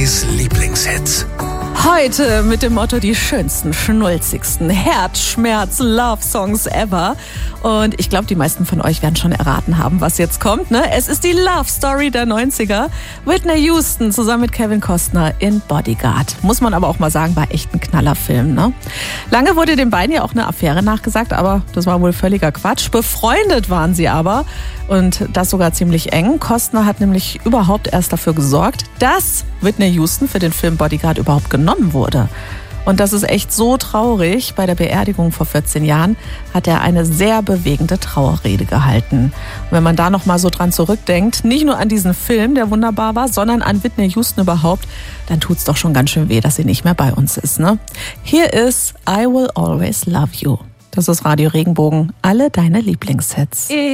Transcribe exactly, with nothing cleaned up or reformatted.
Rodis Lieblingshits. Heute mit dem Motto die schönsten, schnulzigsten Herzschmerz-Love-Songs ever. Und ich glaube, die meisten von euch werden schon erraten haben, was jetzt kommt. Ne? Es ist die Love-Story der neunziger. Whitney Houston zusammen mit Kevin Costner in Bodyguard. Muss man aber auch mal sagen, war echt ein Knallerfilm. Ne? Lange wurde den beiden ja auch eine Affäre nachgesagt, aber das war wohl völliger Quatsch. Befreundet waren sie aber und das sogar ziemlich eng. Costner hat nämlich überhaupt erst dafür gesorgt, dass Whitney Houston für den Film Bodyguard überhaupt genommen wurde. Und das ist echt so traurig. Bei der Beerdigung vor vierzehn Jahren hat er eine sehr bewegende Trauerrede gehalten. Und wenn man da noch mal so dran zurückdenkt, nicht nur an diesen Film, der wunderbar war, sondern an Whitney Houston überhaupt, dann tut's doch schon ganz schön weh, dass sie nicht mehr bei uns ist. Ne? Hier ist I Will Always Love You. Das ist Radio Regenbogen, alle deine Lieblingshits.